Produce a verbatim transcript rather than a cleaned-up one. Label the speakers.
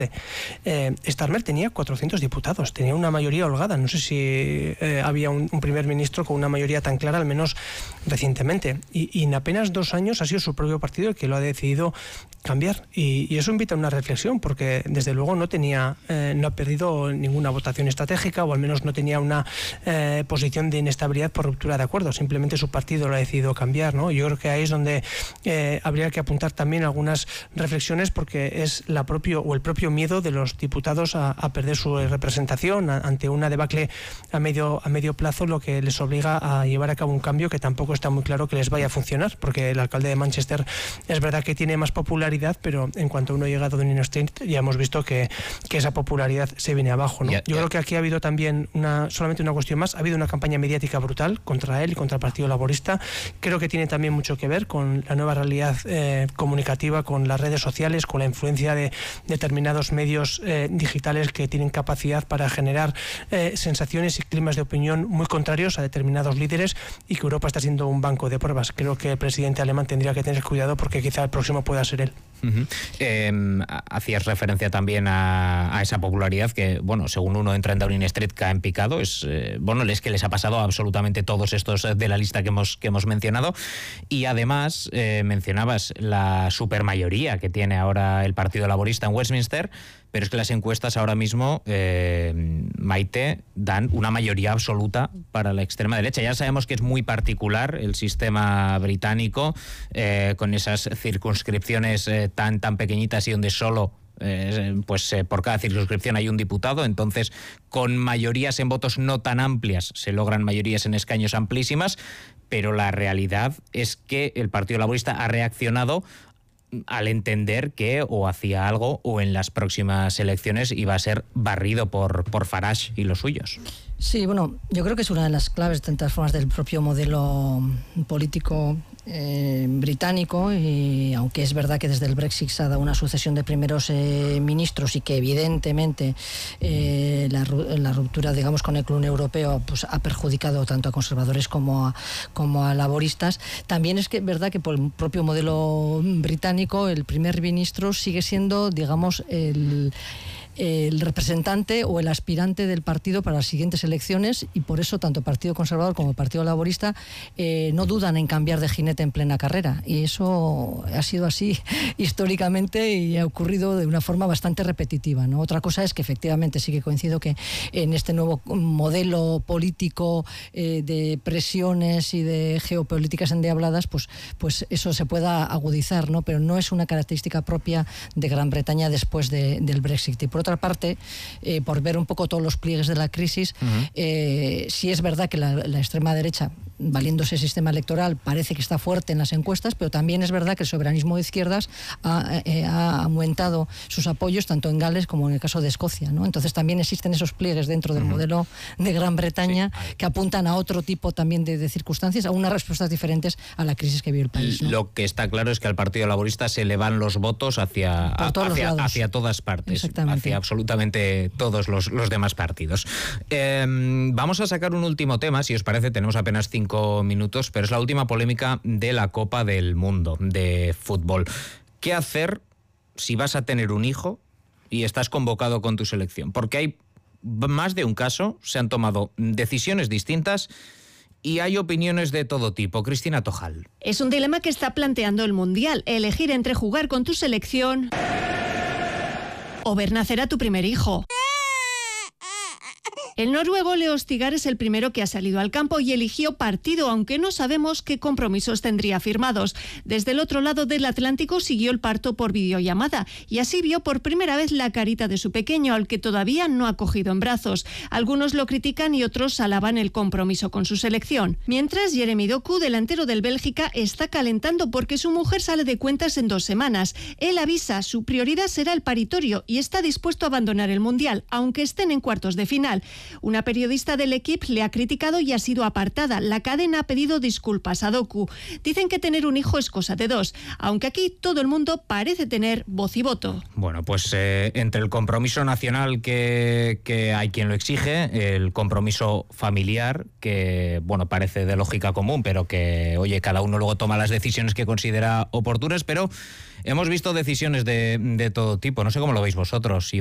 Speaker 1: Eh, Starmer tenía cuatrocientos diputados, tenía una mayoría holgada. No sé si eh, había un, un primer ministro con una mayoría tan clara, al menos recientemente. Y, y en apenas dos años ha sido su propio partido el que lo ha decidido cambiar. Y, y eso invita a una reflexión, porque desde luego no tenía, eh, no ha perdido ninguna votación estratégica, o al menos no tenía una eh, posición de inestabilidad por ruptura de acuerdo. Simplemente su partido lo ha decidido cambiar, ¿no? Yo creo que ahí es donde eh, habría que apuntar también algunas reflexiones, porque es la propio o el propio miedo de los diputados a, a perder su representación a, ante una debacle a medio a medio plazo, lo que les obliga a llevar a cabo un cambio que tampoco está muy claro que les vaya a funcionar, porque el alcalde de Manchester es verdad que tiene más popularidad, pero en cuanto uno llega a Downing Street ya hemos visto que, que esa popularidad se viene abajo, ¿no?
Speaker 2: Yeah,
Speaker 1: Yo
Speaker 2: yeah.
Speaker 1: creo que aquí ha habido también una solamente una cuestión más, ha habido una campaña mediática brutal contra él y contra el Partido Laborista. Creo que tiene también mucho que ver con la nueva realidad eh, comunicativa, con las redes sociales, con la influencia de determinados medios eh, digitales que tienen capacidad para generar eh, sensaciones y climas de opinión muy contrarios a determinados líderes, y que Europa está siendo un banco de pruebas. Creo que el presidente alemán tendría que tener cuidado, porque quizá el próximo pueda ser él.
Speaker 2: Uh-huh. Eh, hacías referencia también a, a esa popularidad que, bueno, según uno entra en Downing Street cae en picado. Es, eh, bueno, es que les ha pasado a absolutamente todos estos de la lista que hemos, que hemos mencionado. Y además eh, mencionabas la supermayoría que tiene ahora el Partido Laborista en Westminster, pero es que las encuestas ahora mismo, eh, Maite, dan una mayoría absoluta para la extrema derecha. Ya sabemos que es muy particular el sistema británico, eh, con esas circunscripciones eh, tan, tan pequeñitas y donde solo Eh, pues eh, por cada circunscripción hay un diputado. Entonces, con mayorías en votos no tan amplias se logran mayorías en escaños amplísimas, pero la realidad es que el Partido Laborista ha reaccionado al entender que o hacía algo o en las próximas elecciones iba a ser barrido por, por Farage y los suyos.
Speaker 3: Sí, bueno, yo creo que es una de las claves, de tantas formas, del propio modelo político eh, británico, y aunque es verdad que desde el Brexit se ha dado una sucesión de primeros eh, ministros, y que evidentemente eh, la, la ruptura, digamos, con el club europeo pues ha perjudicado tanto a conservadores como a, como a laboristas, también es que es verdad que por el propio modelo británico el primer ministro sigue siendo, digamos, el el representante o el aspirante del partido para las siguientes elecciones, y por eso tanto Partido Conservador como Partido Laborista eh, no dudan en cambiar de jinete en plena carrera, y eso ha sido así históricamente y ha ocurrido de una forma bastante repetitiva, ¿no? Otra cosa es que efectivamente sí que coincido que en este nuevo modelo político eh, de presiones y de geopolíticas endiabladas, pues, pues eso se pueda agudizar, ¿no? Pero no es una característica propia de Gran Bretaña después de, del Brexit. Y por otra parte, eh, por ver un poco todos los pliegues de la crisis, uh-huh. eh, sí es verdad que la, la extrema derecha, valiéndose el sistema electoral, parece que está fuerte en las encuestas, pero también es verdad que el soberanismo de izquierdas ha, eh, ha aumentado sus apoyos tanto en Gales como en el caso de Escocia, ¿no? Entonces también existen esos pliegues dentro del uh-huh. modelo de Gran Bretaña, sí, que apuntan a otro tipo también de, de circunstancias, a unas respuestas diferentes a la crisis que vive el país, ¿no?
Speaker 2: Lo que está claro es que al Partido Laborista se le van los votos hacia, a, hacia, hacia todas partes, hacia absolutamente todos los, los demás partidos. Eh, vamos a sacar un último tema, si os parece, tenemos apenas cinco minutos, pero es la última polémica de la Copa del Mundo de fútbol. ¿Qué hacer si vas a tener un hijo y estás convocado con tu selección? Porque hay más de un caso, se han tomado decisiones distintas y hay opiniones de todo tipo. Cristina Tojal.
Speaker 4: Es un dilema que está planteando el Mundial, elegir entre jugar con tu selección o ver nacer a tu primer hijo. El noruego Leo Stigar es el primero que ha salido al campo y eligió partido, aunque no sabemos qué compromisos tendría firmados. Desde el otro lado del Atlántico siguió el parto por videollamada y así vio por primera vez la carita de su pequeño, al que todavía no ha cogido en brazos. Algunos lo critican y otros alaban el compromiso con su selección. Mientras, Jeremy Doku, delantero del Bélgica, está calentando porque su mujer sale de cuentas en dos semanas. Él avisa, su prioridad será el paritorio y está dispuesto a abandonar el Mundial, aunque estén en cuartos de final. Una periodista del equipo le ha criticado y ha sido apartada. La cadena ha pedido disculpas a Doku. Dicen que tener un hijo es cosa de dos, aunque aquí todo el mundo parece tener voz y voto.
Speaker 2: Bueno, pues eh, entre el compromiso nacional que, que hay quien lo exige, el compromiso familiar, que bueno, parece de lógica común, pero que, oye, cada uno luego toma las decisiones que considera oportunas, pero hemos visto decisiones de, de todo tipo. No sé cómo lo veis vosotros.